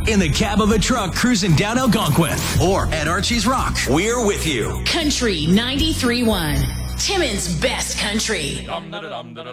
in the cab of a truck cruising down Algonquin, or at Archie's Rock. We're with you. Country 93.1. Timmins' best country.